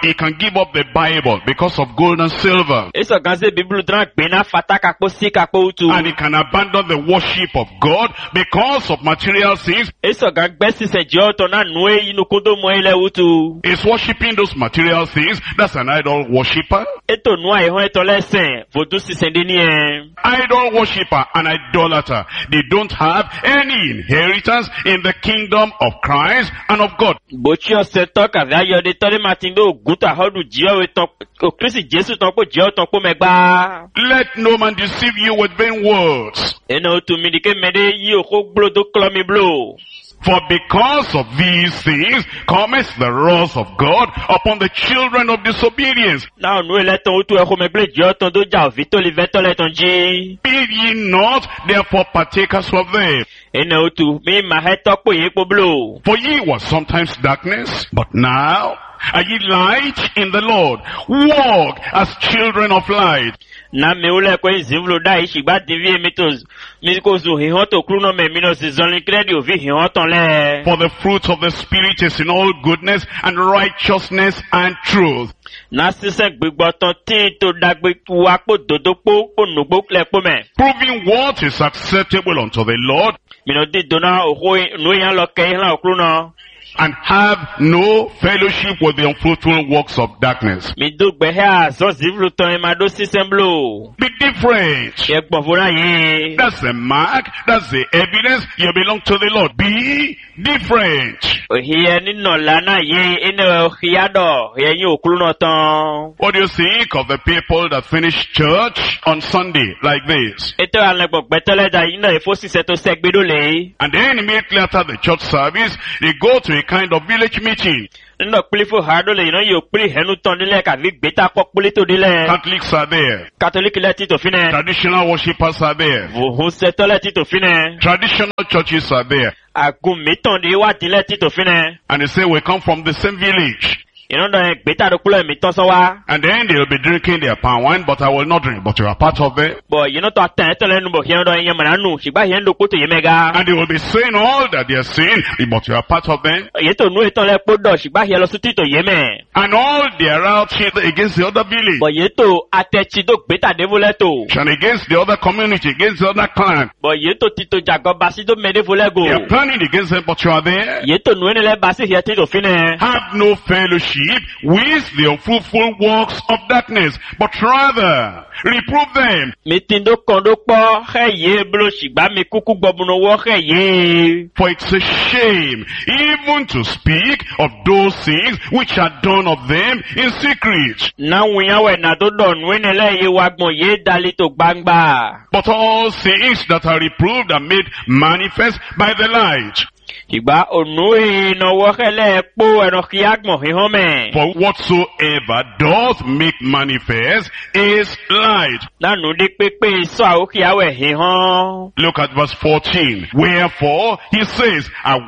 he can give up the Bible because of gold and silver. Eso ganze Bible dran gbena fataka po sika po utu. And he can abandon the worship of God because of material things. Eso gang besi se joto na nue inu kodo mo ile utu. He's worshiping those material things. That's an idol worshipper. Eto nua ehon eto lesen vodu sisendeni e. Idol worshipper and idolater. They don't have any inheritance in the kingdom of Christ and of God. Bochi ose to ka va yo de tole matindo ogunta hodu jio we ton o Kristi Jesu ton po jio ton po megba. Let no man deceive you with vain words. Eno tu mi dike mede yi o ko glo do klomi blo. For because of these things cometh the wrath of God upon the children of disobedience. Now no let ton utu e ko meble jio ton do ja vito li veto le ton ji. Be ye not therefore partakers of them. Eno tu mi ma he to po ye po blo. For ye were sometimes darkness, but now are ye light in the Lord. Walk as children of light. Na me ole ko zimvlo da ishi gba divi emitos mi ko zo hihon to kruno me minos zonli kredi ovi hihon ton le. For the fruit of the Spirit is in all goodness and righteousness and truth. Na sise gbigbo ton tin to dagbe wa po dodo po po nugbo kle po me. Proving what is acceptable unto the Lord. Mino di dona oho no yan lo ke yan okruno. And have no fellowship with the unfruitful works of darkness. Mi do gbe ha so zivlu ton ma do sisemblo. Be different. Ye gbovora ye. That's the mark. That's the evidence you belong to the Lord. Be different. Ohiye ni no lana ye ene ohiado ye yin okruno ton. What do you think of the people that finish church on Sunday like this? Eto ale gbogbe tele da yin na efo sise to segbedo le. And then immediately after the church service, they go to a kind of village meeting. No plifo hado le, you know, you play henu tondile ka vi beta kok polito dile. Catholics are there. Catholic le tito fine. Traditional worshippers are there. Vuhu seto le tito fine. Traditional churches are there. Agu mitondi wa dile tito fine. And they say we come from the same village. You know, the beta do kule miton so wa. And then they will be drinking their palm wine, but I will not drink, but you are part of it. But you know, to attend to le nubo hieno do yemana nu, shiba hiendo kuto yemega. And they will be saying all that they are saying, but you are part of them. Yeto nu eton le podo, shiba hielo sutito yeme. And all they are out against the other village. But yeto atechi do beta devoleto. And against the other community, against the other clan. But yeto tito jago basi do mede volego. They are planning against them, but you are there. Yeto nu ene le basi hiya tito fine. Have no fellowship with the unfruitful works of darkness, but rather reprove them. Mitindo kondo po heye blo shigba mi kuku gbobuno wo heye. For it's a shame even to speak of those things which are done of them in secret. Na wiyan we na do don wenele ye wagbon ye dali to gbangba. But all things that are reproved are made manifest by the light. Igba onu e no wo hele po eno kiagmo hihome. For whatsoever doth make manifest is light. Na nu di pepe so a o kiawe hihon. Look at verse fourteen. Wherefore he says,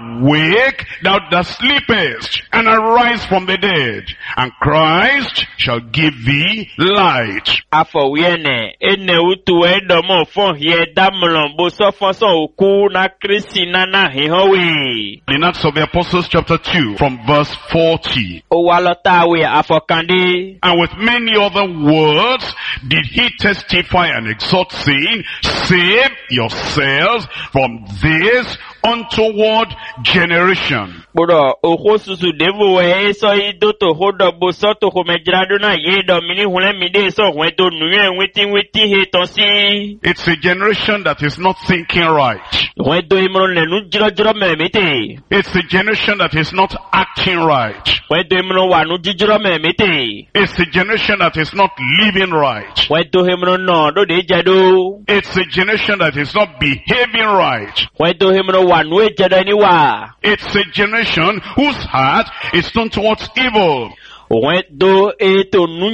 awake thou that sleepest, and arise from the dead, and Christ shall give thee light. Afowiene ene utu edomo fon hie damlon bo so fon so oku na Kristi na na hihon. In Acts of the Apostles chapter two from verse forty. And with many other words did he testify and exhort, saying, save yourselves from this untoward generation. Bodo oho susu devo e so ido to hodo bo so to ho mejrado na ye do mini hule mi de so hwe do nuye wetin wetin he to si. It's a generation that is not thinking right. Hwe do imro le nu jiro jiro me mete. It's a generation that is not acting right. Hwe do imro wa nu jiro me mete. It's a generation that is not living right. Hwe do imro no do de jado. It's a generation that is not behaving right. Hwe do imro wa nu e jado ni wa. It's a generation whose heart is turned towards evil. Then they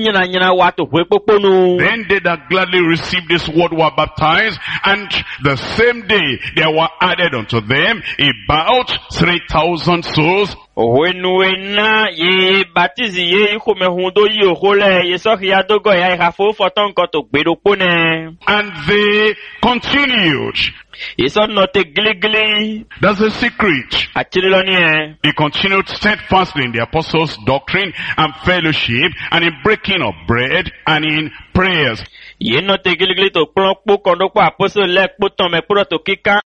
that gladly received this word were baptized, and the same day there were added unto them about three thousand souls. And they continued Ìsọ nọ̀tẹ̀ gílígílí. That's a secret. Àtìrí lọ ní ẹ. He continued steadfastly in the apostles' doctrine and fellowship, and in breaking of bread, and in prayers. Yìí nọ̀tẹ̀ gílígílí tó kpọ́n kpó kọ̀ndọ́kpọ̀ àpọ́sọ̀ lẹ́ kpó tán mẹ́ kpọ́dọ̀ tó kíká.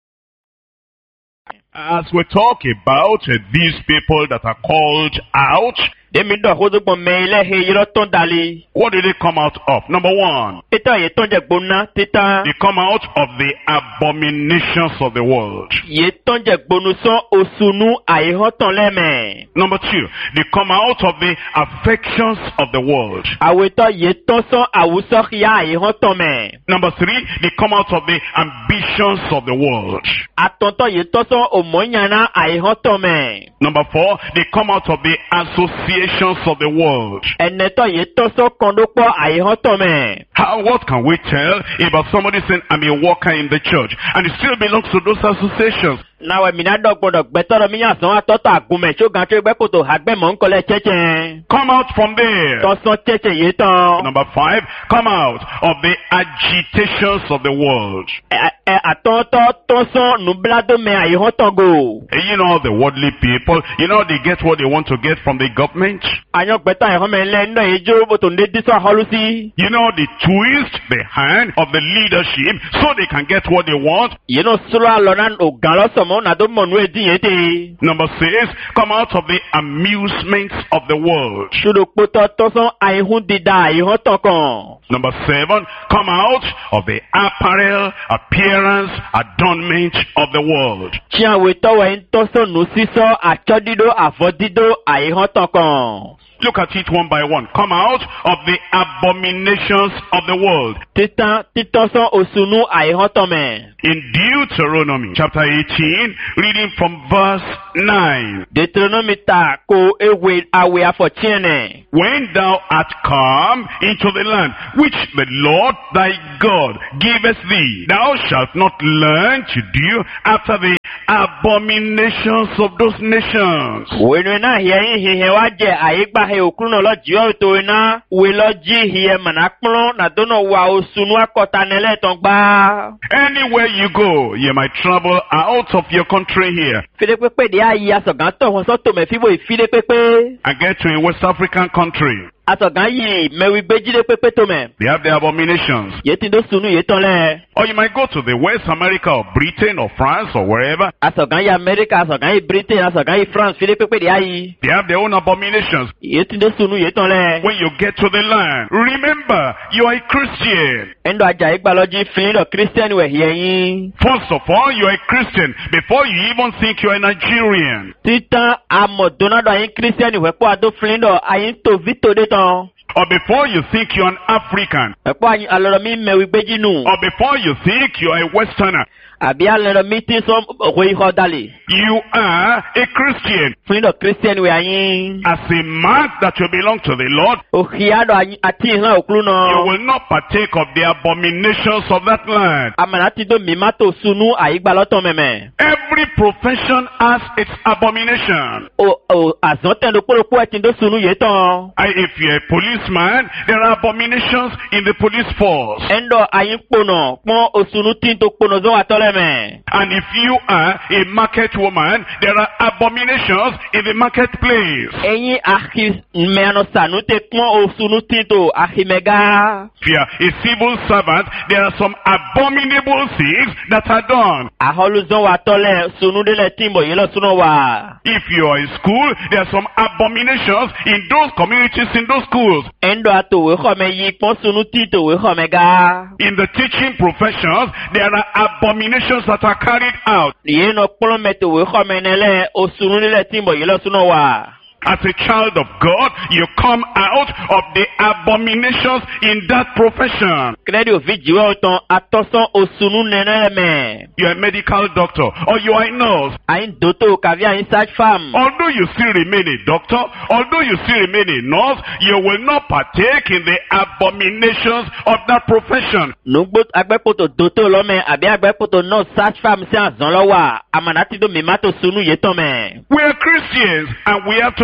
As we talk about uh, these people that are called out, Dèmi dọ̀ kótó gbọ̀n mẹ́ ilé he yìí lọ́tọ̀ dàlí. what did they come out of? Number one, Títà yìí tán jẹ gbóná títà. they come out of the abominations of the world. Yìí tán jẹ gbónú sán òsùnú àyíhán tán lẹ́mẹ̀. Number two, they come out of the affections of the world. Àwòtọ́ yìí tán sán àwùsọ́ kíá àyíhán tán mẹ́. Number three, they come out of the ambitions of the world. Àtọ̀ntọ̀ yìí tán sán òmònyàná àyíhán tán mẹ́. Number four, they come out of the associations of the world. Ẹnẹtọ̀ yìí tán sán kọ̀ndọ́kpọ̀ àyíhán tán mẹ́. How, what can we tell about somebody saying, I'm a worker in the church, and he still belongs to those associations? Náwó mi náà dọ̀gbọ̀dọ̀ gbẹ́tọ́rọ̀ mi yàn sán àtọ́tọ̀ àgùnmẹ̀ tí ó gan tó gbẹ́ kòtò àgbẹ̀mọ̀ ńkọlẹ̀ chẹ́chẹ́. Come out from there. Tọ́sán chẹ́chẹ́ yìí tán. Number five, come out of the agitations of the world. Ẹ ẹ àtọ́tọ́ tọ́sán nùbíládọ́mẹ àyíhán tán gò. And you know the worldly people, you know they get what they want to get from the government. Àyàn gbẹ́tọ̀ àyíhán mẹ́ lẹ́ nínú ìjó bòtò ní dísọ́ àhọ́lú sí. You know they twist the hand of the leadership so they can get what they want. Yìí náà sọ́rọ́ àlọ́ náà ògàn lọ́sọ̀mọ́ nàdó mọ̀nú èdè yẹn tè. Number six, come out of the amusements of the world. Ṣùdò kpótọ́ tọ́sán àyíhún dídá àyíhán tán kàn. Number seven, come out of the apparel, appearance, adornment of the world. Tí àwọn ìtọ́wọ̀ ń tọ́sán nù sísọ́ àtsọ́dídó àfọ́dídó àyíhán tán kàn. Look at it one by one. Come out of the abominations of the world. Títán títọ́sán òsùnú àyíhán tán mẹ́. In Deuteronomy chapter eighteen, reading from verse nine. Deuteronomy ta ko ewe awe afɔtiɛnɛ. When thou art come into the land which the Lord thy God giveth thee, thou shalt not learn to do after the abominations of those nations. Wenu na hiɛ yin hiɛ wa jɛ ayigba he okuru na lɔ jiwɔ to ina we lɔ ji hiɛ mana kplɔ na do na wa osunu akɔta nɛlɛ tɔn gba. Anywhere you go, you might travel out of your country here Fide pepe de ayi asɔgan tɔ hɔn sɔ tome fibo ifide pepe. and get to a West African country. Asɔgan yi mɛwi gbedzide pepe tome. They have their abominations. Yeti do sunu ye tɔn lɛ. Or you might go to the West America or Britain or France or wherever. Asɔgan yi Amerika, asɔgan yi Britain, asɔgan yi France fide pepe de ayi. They have their own abominations. Yeti do sunu ye tɔn lɛ. When you get to the land, remember, you are a Christian. Endo aja igbalɔdzi fili dɔ Christian wɛ hiɛ yin. First of all, you are a Christian before you even think you are a Nigerian. Titan amọ̀dọ́nà dọ̀ ayin Christian wẹ̀pọ̀ àdó fili dọ̀ ayin tó vito de tán. Or before you think you are an African. Wẹ̀pọ̀ ayin alọ̀rọ̀ mi mẹ̀wì gbẹ́jì nù. Or before you think you are a Westerner. Àbí alọ̀rọ̀ mi ti sọ òwe ihò dalè. You are a Christian. Fili dọ̀ Christian wẹ̀ ayin. As a mark that you belong to the Lord, Òkìá dọ̀ ayin àti ìhàn òkúrú you nà. will not partake of the abominations of that land. Àmàlà ti do mímá tó sunu àyígbálọ́tọ̀ mẹ̀mẹ̀. Every profession has its abomination. O o àzọ́tẹ̀ndó kpólókpó ẹ̀ ti do sunu yé tán. I, if you're a policeman, there are abominations in the police force. Ẹ̀ndọ̀ ayin kponà pọ́n osunu tí tó kponà zọ́ àtọ́lẹ̀ mẹ̀. And if you are a market woman, there are abominations in the marketplace. Ẹ̀yin àhìmẹ̀nà sànú tẹ pọ́n osunu tí tó àhìmẹ̀gá. If you are a civil servant, there are some abominable things that are done. Àhọ́lùzọ́ wa tọ́lẹ̀ sunudélẹ̀ tí mò yé lọ súná wa. If you are in school, there are some abominations in those communities, in those schools. Ẹ̀ndọ̀ àtòwé xɔmẹ yí pọ́n sunu tí tòwé xɔmẹ gá. In the teaching professions, there are abominations that are carried out. Yé nọ kplɔm mẹ tòwé xɔmẹ nẹlẹ osunudélẹ̀ tí mò yé lọ súná wa. As a child of God, you come out of the abominations in that profession. Kẹ́lẹ́dì òfin jìwẹ́ ọ̀tàn àtọ́sán osunu nẹ́nẹ́ mẹ́. You are a medical doctor or you are a nurse. Àyìn dòtò kàbí àyìn search farm. Although you still remain a doctor, although you still remain a nurse, you will not partake in the abominations of that profession. Nùgbò agbẹ́kòtò dòtò lọ́mẹ àbí agbẹ́kòtò náà search farm sí àzán lọ́wọ́ àmàlà ti do mímá tó sunu yé tán mẹ́. We are Christians and we have to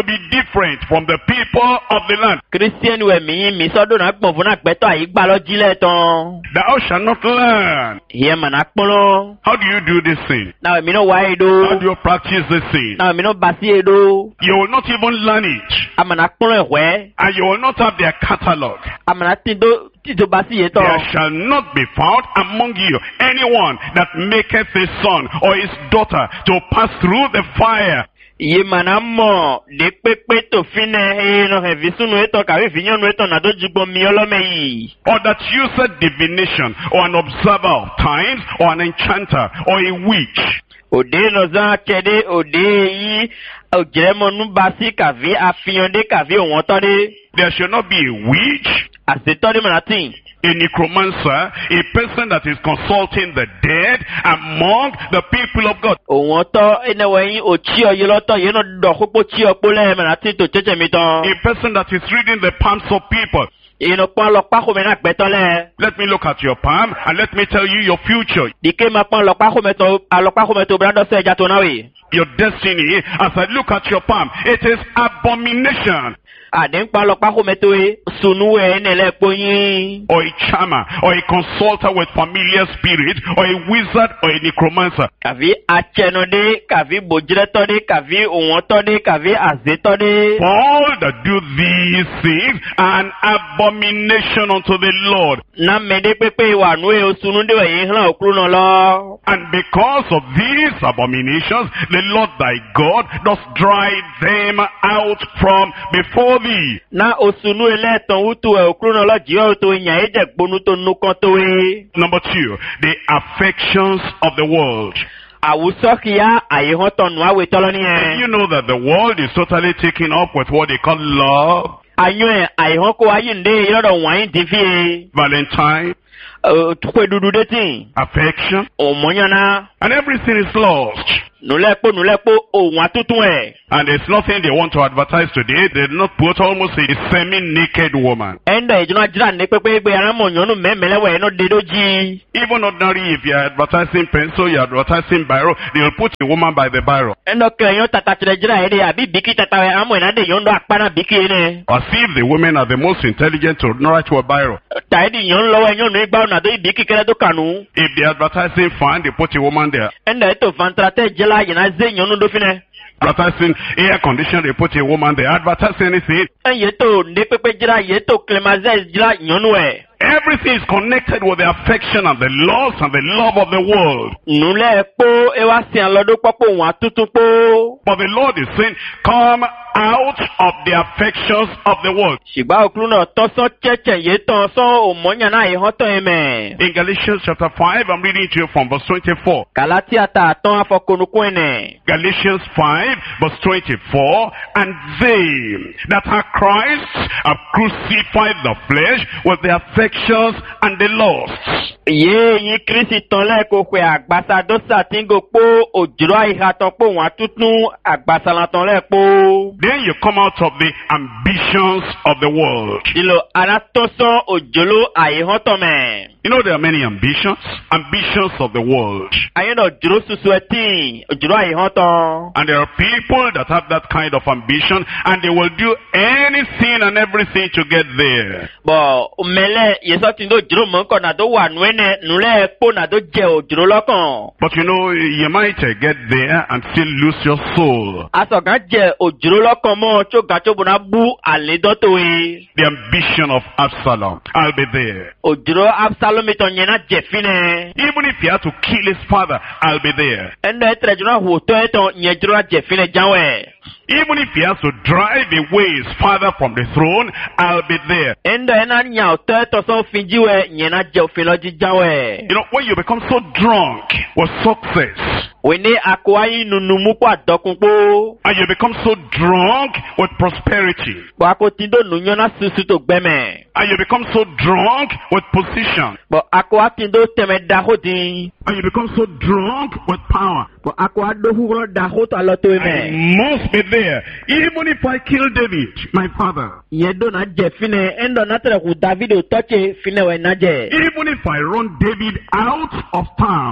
be different from the people of the land. Christian we mi mi sodo na gbon fun na peto ayi gba lo jile ton. Thou shalt not learn. Ye man akpolo. How do you do this thing? Na mi no wa edo. How do you practice this thing? Na mi no basi edo. You will not even learn it. Amana akpolo ehwe. And you will not have their catalog. Amana tindo tindo basi ye ton. There shall not be found among you anyone that maketh his son or his daughter to pass through the fire. Ye manamo de pepe to fine e no he visunu eto ka we finyonu eto na dojugbo mi olome yi. Or that useth divination, or an observer of times, or an enchanter, or a witch. Ode no za kede ode yi ojemo nu basi ka vi afiyan de ka vi won to de. There shall not be a witch, Asetode manatin. a necromancer, a person that is consulting the dead among the people of God. Won to ene wen ochi oye loto ye no do popo chi opole manatin to cheche mi ton. A person that is reading the palms of people. Ino pon lo pa ko me na peto le. Let me look at your palm and let me tell you your future. Dike ma pon lo pa ko me to alo pa ko me to brando se ja to na we. Your destiny, as I look at your palm, it is abomination. Aden pa lo pa ko me to e sunu e ne le poyin. Or a charmer, or a consulter with familiar spirit, or a wizard, or a necromancer. Kavi acheno de, kavi bojreto de, kavi uwoto de, kavi azeto de. All that do these things are an abomination unto the Lord. Na mede pepe wa nwe osunu de we hlan okru no lo. And because of these abominations, the Lord thy God does drive them out from before thee. Na osunu ele ton utu e okru no lo ji o to yan e je gbonu to nu kan to we. Number two, the affections of the world. Awuso kia aye hon ton wa we tolo ni e. You know that the world is totally taken up with what they call love, Anyo e aye hon ko ayi nde yodo wan ti fi. Valentine, Tukwe dudu de tin. affection, Omonyana. and everything is lost. Nulepo nulepo o wan tutun e. And there's nothing they want to advertise today. They did not put almost a semi-naked woman. Enda ejuna jira ne pepe gbe ara mo nyonu memele we no de doji. Even ordinary, if you're advertising pencil, you're advertising biro, they'll put a woman by the biro. Endo keyon tata chire jira ede abi biki tata we amo ina de yondo akpana biki ene. As if the women are the most intelligent to write to a biro. Taidi yon lo we nyonu igba na do biki kere do kanu. If they're advertising fan, they put a woman there. Enda eto vantrate jela yina ze nyonu do fine. Advertising air conditioner, they put a woman there. Advertising anything. En yeto ne pepe jira yeto klemaze jira nyonu e. Everything is connected with the affection and the loss and the love of the world. Nule po ewa si an lodo popo wan tutu po. But the Lord is saying, come out of the affections of the world. Shigba oklu no to so cheche yeto so omonya na e hoto eme. In Galatians chapter five, I'm reading to you from verse twenty-four. Galatia ta ton afokonuku ene. Galatians five, verse twenty-four, and they that are Christ have crucified the flesh with the affections and the lusts. Ye yi Kristi ton le ko kwe agbasa do satingo po ojuro iha ton po wan tutun agbasa lan ton le po. Then you come out of the ambitions of the world. Dilo anatoso ojolo aihon to me. You know there are many ambitions, ambitions of the world. Ayen ojuro susu etin ojuro aihon ton. And there are people that have that kind of ambition and they will do anything and everything to get there. Bo mele yeso tin do ojuro mo ko na do wa nwene nule po na do je ojuro lokan. But you know, you might uh, get there and still lose your soul. Aso gan je ojuro lokan mo cho ga cho bona bu ale do to e. The ambition of Absalom. I'll be there. Ojuro Absalom to nyena je fine. Even if he had to kill his father, I'll be there. Ende etre jona ho to eto nyejuro je fine janwe. Even if he has to drive away his father from the throne, I'll be there. Ende ena nya to eto so finjiwe nyena je ofiloji janwe. You know, when you become so drunk with success, Wene akwai nunumu kwa dokunpo. and you become so drunk with prosperity, Bo akotindo nunyona susu to gbeme. and you become so drunk with position, Bo akwatindo teme dahoti. and you become so drunk with power, Bo akwado huro dahoto aloto I eme. must be there. Even if I kill David, my father, Yedo na je fine endo na tere ku David o toche fine we na je. even if I run David out of town,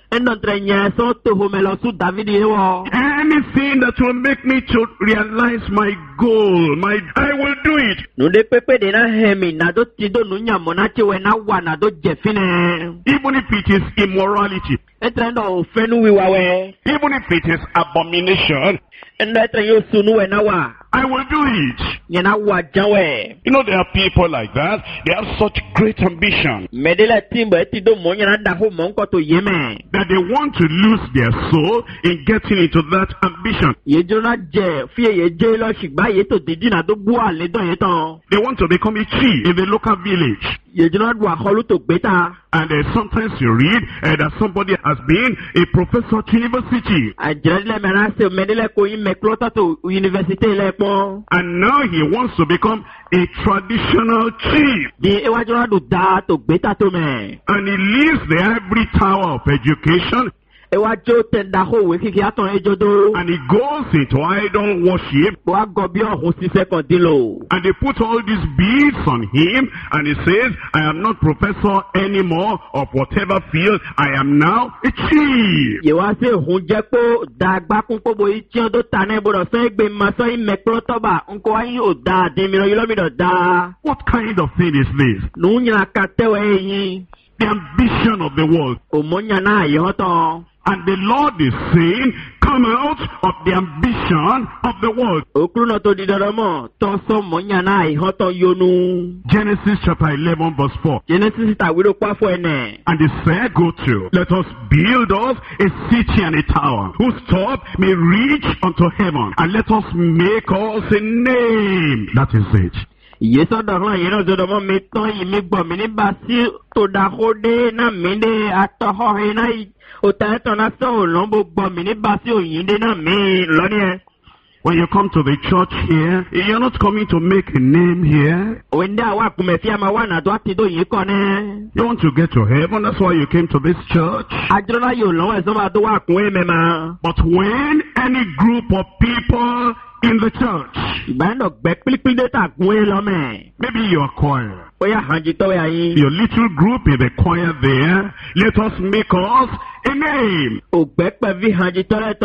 Enontrenya so to homelo su David ewo. Anything that will make me to realize my goal, my I will do it. No de pepe de na hemi na do tido nunya monache we na wa na do jefine. Even if it is immorality. Etrendo ofenu wiwawe. Even if it is abomination. Endo etrenyo sunu we na wa. I will do it. You know, there are people like that. They have such great ambition that they want to lose their soul in getting into that ambition. They want to become a chief in the local village. And uh, sometimes you read uh, that somebody has been a professor at university. And now he wants to become a traditional chief. And he leaves the ivory tower of education. And he goes into idol worship. And they put all these beads on him. And he says, I am not professor anymore of whatever field. I am now a chief. What kind of thing is this? The ambition of the world. And the Lord is saying, come out of the ambition of the world. Genesis chapter eleven verse four. And he said, go to, let us build us a city and a tower, whose top may reach unto heaven, and let us make us a name. That is it. Yes, I don't know. You know, the moment me to me bo me ni basi to da hode na me de ato ho na o ta to na so lo bo bo me ni basi o yin de na me lo ni. When you come to the church here, you're not coming to make a name here. You want to get to heaven, that's why you came to this church. But when any group of people in the church, maybe your choir, your little group in the choir there, let us make us a name.